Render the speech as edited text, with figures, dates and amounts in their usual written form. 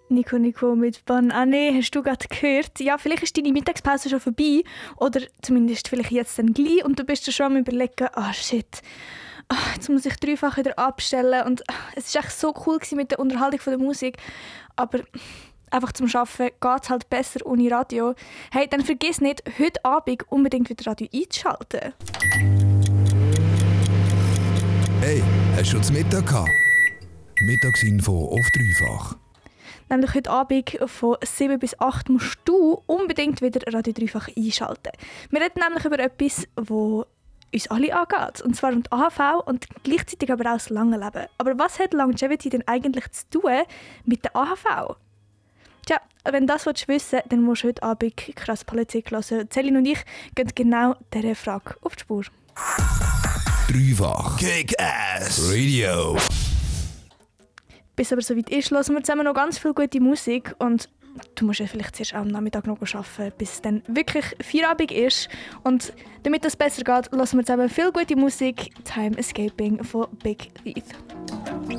Nico mit Banane, hast du gerade gehört? Ja, vielleicht ist deine Mittagspause schon vorbei oder zumindest vielleicht jetzt dann gleich und du bist schon am Überlegen, shit, jetzt muss ich dreifach wieder abstellen und es war echt so cool mit der Unterhaltung von der Musik, aber einfach zum Arbeiten geht es halt besser ohne Radio. Hey, dann vergiss nicht, heute Abend unbedingt wieder Radio einzuschalten. Hey, hast du schon zu Mittag gehabt? Mittagsinfo auf dreifach. Nämlich heute Abend von 7 bis 8 musst du unbedingt wieder Radio Dreifach einschalten. Wir reden nämlich über etwas, das uns alle angeht. Und zwar um die AHV und gleichzeitig aber auch das lange Leben. Aber was hat Longevity denn eigentlich zu tun mit der AHV? Tja, wenn du das wissen willst, dann musst du heute Abend «Krass Politik» hören. Celine und ich gehen genau dieser Frage auf die Spur. Dreifach Kick-Ass Radio. Bis aber soweit ist, hören wir zusammen noch ganz viel gute Musik und du musst ja vielleicht zuerst am Nachmittag noch arbeiten, bis es dann wirklich Feierabend ist. Und damit das besser geht, hören wir zusammen viel gute Musik. «Time Escaping» von Big Thief.